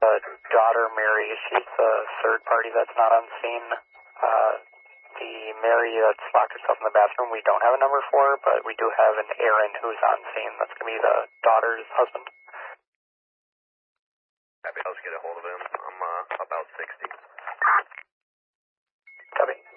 daughter, Mary. She's the third party that's not on scene. The Mary that's locked herself in the bathroom, we don't have a number for, but we do have an Aaron who's on scene. That's going to be the daughter's husband. Happy, let's get a hold of him. I'm about 60. Copy.